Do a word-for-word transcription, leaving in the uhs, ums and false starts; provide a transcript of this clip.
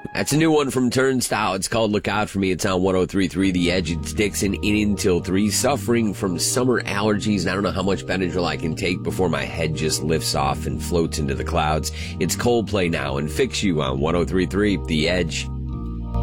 That's a new one from Turnstile. It's called Look Out For Me. It's on one oh three point three The Edge. It's Dixon in until three. Suffering from summer allergies, and I don't know how much Benadryl I can take before my head just lifts off and floats into the clouds. It's Coldplay now and Fix You on one oh three point three The Edge.